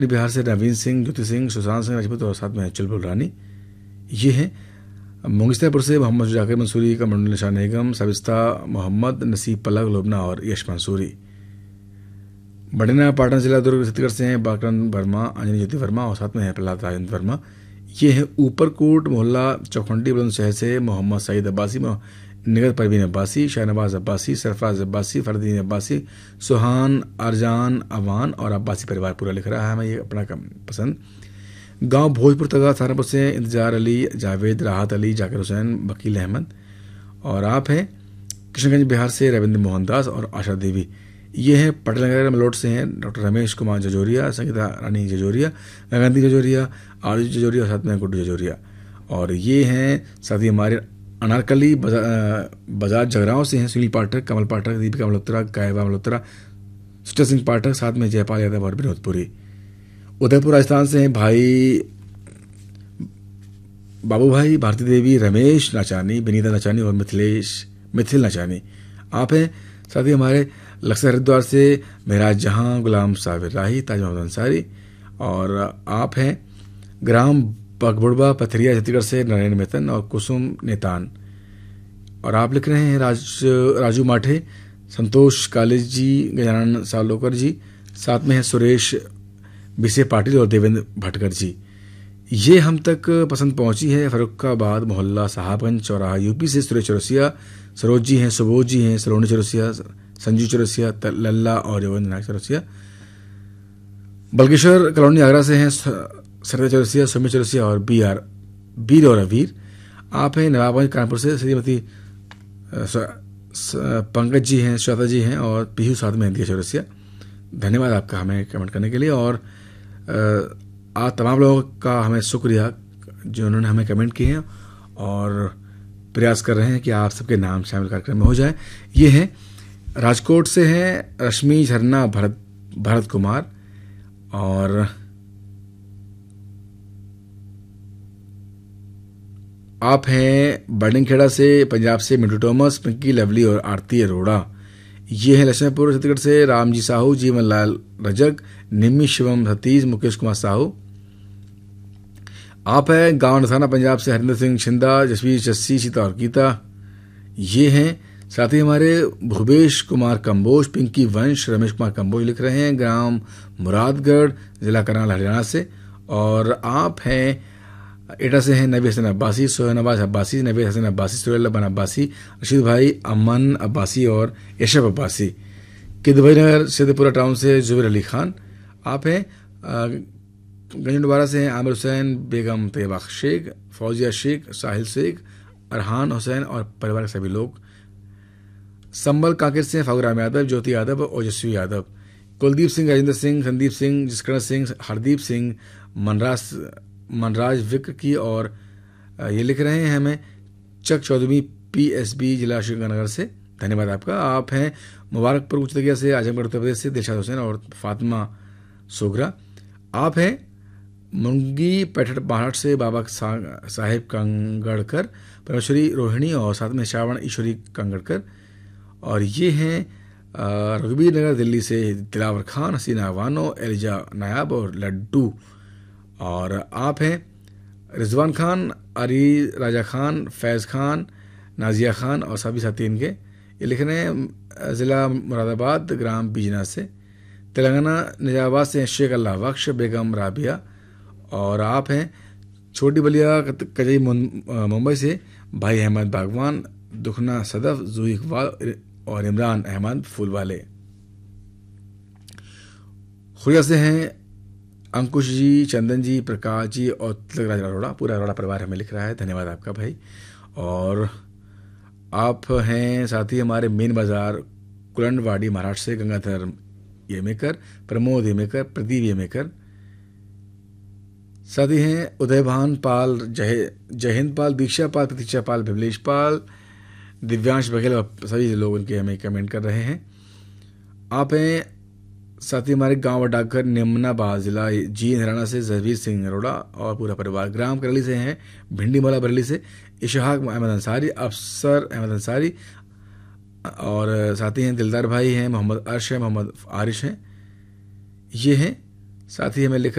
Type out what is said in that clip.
बिहार से नवीन सिंह, ज्योति सिंह, सुशांत सिंह राजपूत और साथ में चुलबुल रानी। ये हैं मुंगस्तापुर से मोहम्मद जाकिर मंसूरी, कमरुल निशान निगम, सबिस्ता मोहम्मद, नसीब पलक लोबना और यश मंसूरी। बड़ेना पाटन जिला दुर्ग छत्तीसगढ़ से हैं बाकरन वर्मा, अंजनी ज्योति वर्मा और साथ में है प्रहलाद राजेंद्र वर्मा। ये हैं ऊपरकोट मोहल्ला चौखंडी बुलंदशहर से मोहम्मद सईद अब्बासी, निगत परवीन अब्बासी, शाहनवाज अब्बासी, सरफराज अब्बासी, फरदीन अब्बासी, सुहान, अरजान, अवान और अब्बासी परिवार पूरा लिख रहा है हमें ये अपना पसंद। गांव भोजपुर तगा सहारनपुर से इंतजार अली, जावेद, राहत अली, जाकिर हुसैन, वकील अहमद। और आप हैं किशनगंज बिहार से रविंद्र मोहन दास और आशा देवी। ये हैं पटेल नगर मलोट से हैं डॉक्टर रमेश कुमार जजोरिया, संगीता रानी जजोरिया, गांधी जजोरिया, आरजू जजोरिया और साथ में गुड्डू जजोरिया। और ये हैं साथ ही हमारे अनारकली बाजार जगरांव से हैं सुनील पाठक, कमल पाठक, दीपिका मल्होत्रा, गायबा मल्होत्रा, सुष्टा सिंह पाठक, साथ में जयपाल यादव और विनोदपुरी। उदयपुर राजस्थान से हैं भाई बाबू भाई, भारती देवी, रमेश नाचानी, विनीता नाचानी और मिथिल नाचानी। आप हैं साथ ही हमारे लक्ष्य हरिद्वार से महराज जहां, गुलाम साबिर राही, ताज मोहम्मद अंसारी। और आप हैं ग्राम बगबुड़बा पथरिया छत्तीसगढ़ से नारायण मेतन और कुसुम नेतान। और आप लिख रहे हैं राजू माठे, संतोष कालिज जी, गजानन सावलोकर जी, साथ में है सुरेश बिसे पाटिल और देवेंद्र भटकर जी। ये हम तक पसंद पहुंची है फरुखाबाद मोहल्ला साहबगंज चौराहा यूपी से सुरेश चौरसिया, सरोज जी हैं, सुबोध जी हैं, सलोनी चौरसिया, संजू चौरसिया, लल्ला और योगेंद्र नायक चौरसिया। बल्केश्वर कॉलोनी आगरा से हैं सरदा चौरसिया, सौम्य चौरसिया और बीर और अवीर। आप हैं नवाबगंज कानपुर से श्रीमती पंकज जी हैं, श्वेता जी हैं और पीहू साथ में दिया चौरसिया। धन्यवाद आपका हमें कमेंट करने के लिए। और आप तमाम लोगों का हमें शुक्रिया जो उन्होंने हमें कमेंट किए हैं और प्रयास कर रहे हैं कि आप सबके नाम शामिल कार्यक्रम में हो जाए। ये हैं राजकोट से हैं रश्मि, झरना, भरत कुमार। और आप हैं बर्डिंगखेड़ा से पंजाब से मिंटू थॉमस, पिंकी लवली और आरती अरोड़ा। ये हैं लक्ष्मणपुर छत्तीसगढ़ से रामजी साहू, जीवन लाल रजक, निम्मी शिवम सतीश, मुकेश कुमार साहू। आप हैं गांव नथाना पंजाब से हरिंदर सिंह शिंदा, जसवीर जस्सी, सीता और गीता। ये हैं साथ ही हमारे भूपेश कुमार कंबोज, पिंकी वंश, रमेश कुमार कंबोज लिख रहे हैं ग्राम मुरादगढ़, जिला करनाल हरियाणा से। और आप हैं एटा से हैं नबी हसन अब्बासी, सोहन नवाज अब्बासी, नबी हसन अब्बासी, सुरेल अब्बान अब्बासी, रशीद भाई, अमन अब्बासी और यशफ अब्बासी। किदभाई नगर सिद्धपुरा टाउन से जुबेर अली खान। आप हैं गंजडवारा से हैं आमिर हुसैन, बेगम तैयबा शेख, फौजिया शेख, साहिल शेख, अरहान हुसैन और परिवार के सभी लोग। संबल कांकेर से फागुराम यादव, ज्योति यादव, ओजस्वी यादव। कुलदीप सिंह, राजेंद्र सिंह, संदीप सिंह, जिस्करण सिंह, हरदीप सिंह, मनराज विक्र की। और ये लिख रहे हैं हमें चक चौधरी, PSB, जिला श्रीगंगानगर से। धन्यवाद आपका। आप हैं मुबारकपुर उच्चतगिया से, आजमगढ़ उत्तर प्रदेश से दिलशाद हुसैन और फातिमा सोगरा। आप हैं मुंगी पैठट पहाड़ से बाबा साहेब कंगड़कर, परमेश्वरी रोहिणी और साथ में श्रावण ईश्वरी कंगड़कर। और ये हैं रघुबीर नगर दिल्ली से दिलावर खान, हसीना वानो, एलिजा नायाब और लड्डू। और आप हैं रिजवान खान, अरी राजा खान, फैज़ खान, नाजिया खान और सभी साथी इनके। ये लिख रहे हैं ज़िला मुरादाबाद, ग्राम बीजना से। तेलंगाना निजामाबाद से शेख अल्लाह बख्श, बेगम राबिया। और आप हैं छोटी बलिया कजई मुंबई से भाई अहमद बागवान, दुखना सदफ, जूही इकबाल और इमरान अहमद फूलवाले। खुरिया से हैं अंकुश जी, चंदन जी, प्रकाश जी और तिलकराज अरोड़ा। पूरा अरोड़ा परिवार हमें लिख रहा है। धन्यवाद आपका भाई। और आप हैं साथ ही हमारे मेन बाजार कुलंडवाड़ी महाराष्ट्र से गंगाधर येमेकर, प्रमोद येमेकर, प्रदीप येमेकर। साथ ही हैं उदयभान पाल, जयहिंद पाल, दीक्षा पाल, प्रतीक्षा पाल, भिवलेश पाल, दिव्यांश बघेल और सभी लोग उनके हमें कमेंट कर रहे हैं। आप हैं साथ ही हमारे गांव डाकघर निमनाबाद, जिला जी हरियाणा से जहवीर सिंह अरोड़ा और पूरा परिवार। ग्राम करली से हैं भिंडी मोला बरेली से इशहाक अहमद अंसारी, अफसर अहमद अंसारी। और साथ ही हैं दिलदार भाई हैं, मोहम्मद अर्श है, मोहम्मद आरिश हैं। ये हैं साथ ही हमें लिख